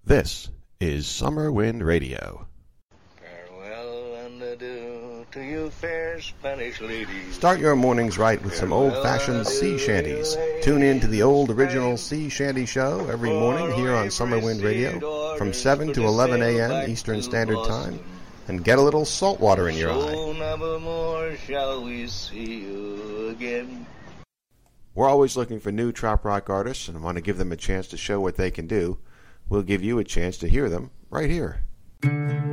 This is Summer Wind Radio. Farewell and adieu to you fair Spanish ladies. Start your mornings right with some old-fashioned sea shanties. Tune in to the old original Sea Shanty Show every morning here on Summer Wind Radio from 7 to 11 a.m. Eastern Standard Time, and get a little salt water in your eye. So never more shall we see you again. We're always looking for new trop rock artists and want to give them a chance to show what they can do. We'll give you a chance to hear them right here.